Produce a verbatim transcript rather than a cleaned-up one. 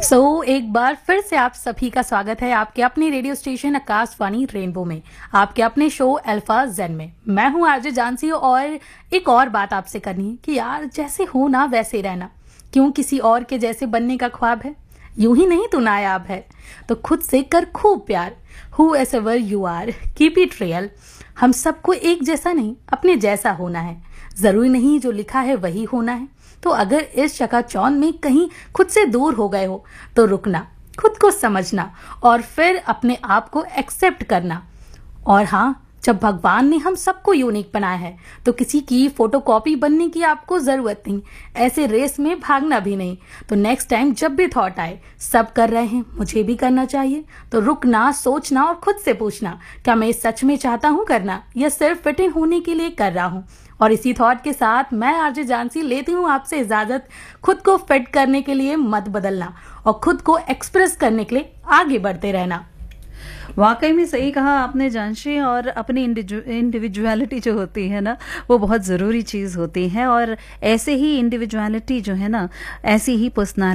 सो so, एक बार फिर से आप सभी का स्वागत है आपके अपने रेडियो स्टेशन आकाशवाणी रेनबो में, आपके अपने शो अल्फा ज़ेन में। मैं हूं आरजे जानसी और एक और बात आपसे करनी है कि यार जैसे हो ना वैसे रहना, क्यों किसी और के जैसे बनने का ख्वाब है, यूं ही नहीं तू नायाब है, तो खुद से कर खूब प्यार। Who S ever you are keep it real. हम सबको एक जैसा नहीं अपने जैसा होना है, जरूरी नहीं जो लिखा है वही होना है। तो अगर इस चकाचौंध में कहीं खुद से दूर हो गए हो तो रुकना, खुद को समझना और फिर अपने आप को एक्सेप्ट करना। और हाँ, जब भगवान ने हम सबको यूनिक बनाया है तो किसी की फोटोकॉपी बनने की आपको जरूरत नहीं, ऐसे रेस में भागना भी नहीं। तो नेक्स्ट टाइम जब भी थॉट आए सब कर रहे हैं मुझे भी करना चाहिए, तो रुकना, सोचना और खुद से पूछना क्या मैं सच में चाहता हूं करना या सिर्फ फिट इन होने के लिए कर रहा हूं। और इसी थॉट के साथ मैं आरजे जानसी लेती हूँ आपसे इजाजत। खुद को फिट करने के लिए मत बदलना और खुद को एक्सप्रेस करने के लिए आगे बढ़ते रहना। वाकई में सही कहा आपने जानशी। और अपनी इंडिविजुअलिटी जो होती है ना, वो बहुत ज़रूरी चीज़ होती है। और ऐसे ही इंडिविजुअलिटी जो है ना, ऐसी ही पर्सनालिटी